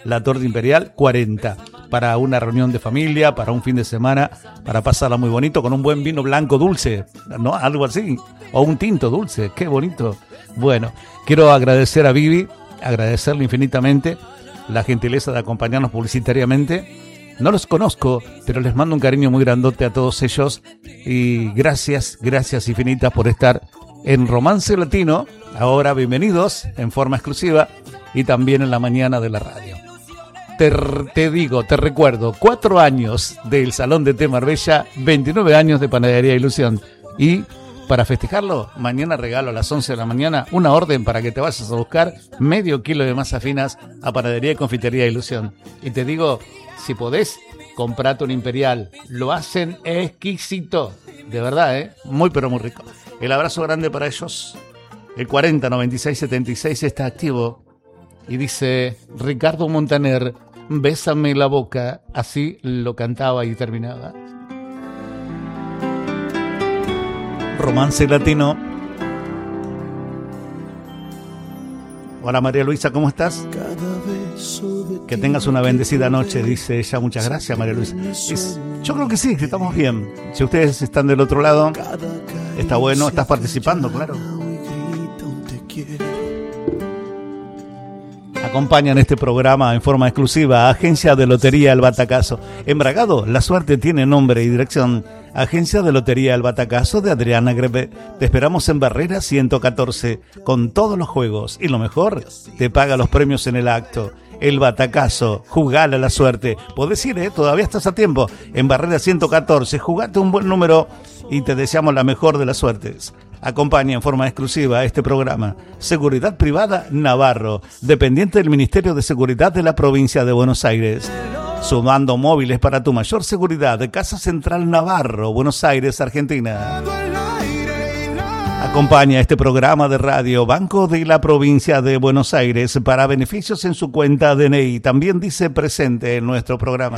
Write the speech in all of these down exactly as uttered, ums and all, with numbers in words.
la torta imperial, cuarenta. Para una reunión de familia, para un fin de semana, para pasarla muy bonito, con un buen vino blanco dulce, ¿no? Algo así. O un tinto dulce, qué bonito. Bueno, quiero agradecer a Vivi, agradecerle infinitamente la gentileza de acompañarnos publicitariamente. No los conozco, pero les mando un cariño muy grandote a todos ellos. Y gracias, gracias infinitas por estar en Romance Latino. Ahora bienvenidos en forma exclusiva y también en la mañana de la radio. Te, te digo, te recuerdo, cuatro años del Salón de Té Marbella, veintinueve años de Panadería Ilusión. Y para festejarlo, mañana regalo a las once de la mañana una orden para que te vayas a buscar medio kilo de masas finas a Panadería y Confitería Ilusión. Y te digo, si podés, comprate un imperial. Lo hacen exquisito. De verdad, ¿eh? Muy, pero muy rico. El abrazo grande para ellos. El cuarenta noventa y seis setenta y seis está activo. Y dice, Ricardo Montaner, bésame la boca. Así lo cantaba y terminaba. Romance Latino. Hola María Luisa, ¿cómo estás? Que tengas una bendecida noche, dice ella. Muchas gracias, María Luisa. Es, yo creo que sí, que estamos bien. Si ustedes están del otro lado, está bueno, estás participando, claro. Acompañan este programa en forma exclusiva Agencia de Lotería El Batacazo. En Bragado, la suerte tiene nombre y dirección. Agencia de Lotería El Batacazo de Adriana Grebe. Te esperamos en Barrera ciento catorce con todos los juegos. Y lo mejor, te paga los premios en el acto. El Batacazo, jugale a la suerte. Podés ir, ¿eh? Todavía estás a tiempo. En Barrera ciento catorce, jugate un buen número y te deseamos la mejor de las suertes. Acompaña en forma exclusiva a este programa Seguridad Privada Navarro, dependiente del Ministerio de Seguridad de la provincia de Buenos Aires. Sumando móviles para tu mayor seguridad de Casa Central Navarro, Buenos Aires, Argentina. Acompaña este programa de radio Banco de la Provincia de Buenos Aires para beneficios en su cuenta D N I. También dice presente en nuestro programa.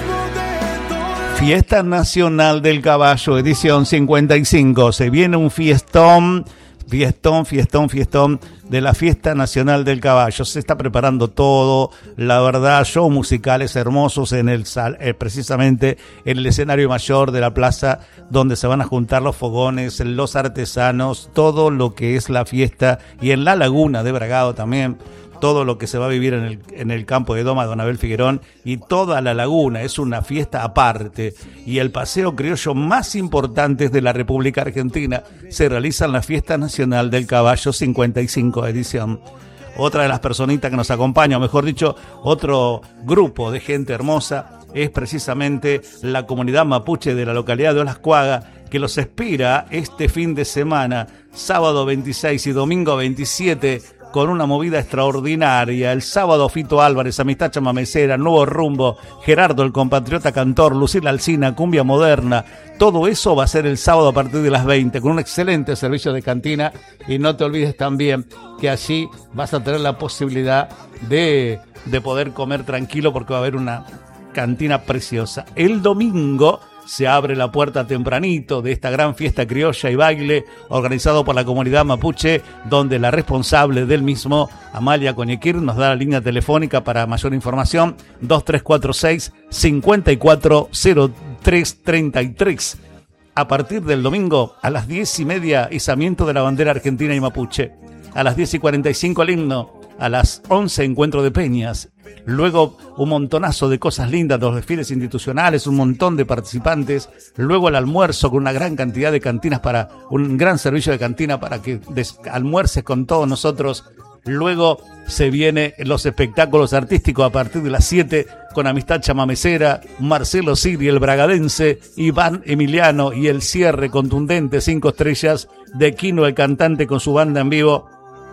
Fiesta Nacional del Caballo, edición cincuenta y cinco. Se viene un fiestón, fiestón, fiestón, fiestón de la Fiesta Nacional del Caballo. Se está preparando todo, la verdad, shows musicales hermosos en el sal, eh, precisamente en el escenario mayor de la plaza, donde se van a juntar los fogones, los artesanos, todo lo que es la fiesta, y en la laguna de Bragado también. Todo lo que se va a vivir en el, en el campo de Doma Don Abel Figuerón y toda la laguna, es una fiesta aparte. Y el paseo criollo más importante de la República Argentina se realiza en la Fiesta Nacional del Caballo cincuenta y cinco edición. Otra de las personitas que nos acompaña, o mejor dicho, otro grupo de gente hermosa, es precisamente la comunidad mapuche de la localidad de Olascuaga, que los espera este fin de semana, sábado veintiséis y domingo veintisiete, con una movida extraordinaria. El sábado Fito Álvarez, Amistad Chamamecera, Nuevo Rumbo, Gerardo el compatriota cantor, Lucila Alsina, Cumbia Moderna. Todo eso va a ser el sábado a partir de las veinte, con un excelente servicio de cantina. Y no te olvides también que allí vas a tener la posibilidad de, de poder comer tranquilo, porque va a haber una cantina preciosa. El domingo se abre la puerta tempranito de esta gran fiesta criolla y baile organizado por la comunidad mapuche, donde la responsable del mismo, Amalia Coñequir, nos da la línea telefónica para mayor información, dos tres cuatro seis, cinco cuatro cero tres tres tres. A partir del domingo, a las diez y media, izamiento de la bandera argentina y mapuche. A las diez y cuarenta y cinco, el himno. A las once, encuentro de peñas. Luego un montonazo de cosas lindas, los desfiles institucionales, un montón de participantes. Luego el almuerzo con una gran cantidad de cantinas, para un gran servicio de cantina para que des- almuerces con todos nosotros. Luego se vienen los espectáculos artísticos a partir de las siete con Amistad Chamamecera, Marcelo Siri, el bragadense, Iván Emiliano, y el cierre contundente, cinco estrellas, de Quino el cantante con su banda en vivo.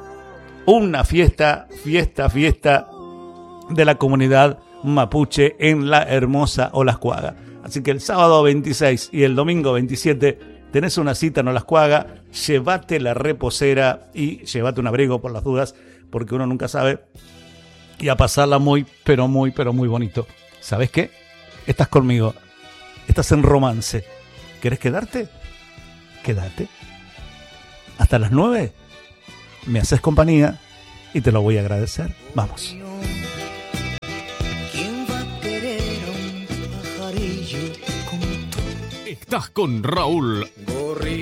Una fiesta, fiesta, fiesta de la comunidad mapuche en la hermosa Olascuaga. Así que el sábado veintiséis y el domingo veintisiete tenés una cita en Olascuaga. Llévate la reposera y llévate un abrigo por las dudas, porque uno nunca sabe. Y a pasarla muy, pero muy, pero muy bonito. ¿Sabes qué? Estás conmigo. Estás en Romance. ¿Querés quedarte? Quédate. Hasta las nueve. Me haces compañía y te lo voy a agradecer. Vamos. amarillo como tú. Estás con Raúl